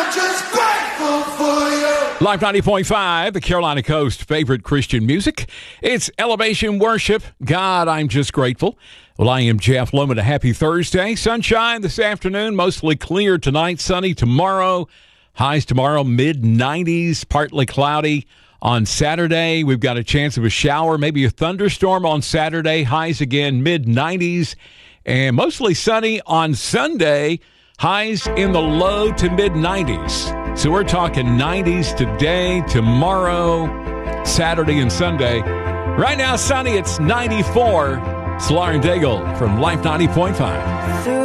Live 90.5, the Carolina Coast favorite Christian music. It's Elevation Worship. God, I'm just grateful. Well, I am Jeff Loman. A happy Thursday. Sunshine this afternoon, mostly clear tonight, sunny tomorrow. Highs tomorrow, mid-90s, partly cloudy. On Saturday, we've got a chance of a shower, maybe a thunderstorm on Saturday. Highs again, mid-90s. And mostly sunny on Sunday. Highs in the low to mid-90s. So we're talking 90s today, tomorrow, Saturday, and Sunday. Right now, sunny, it's 94. It's Lauren Daigle from Life 90.5.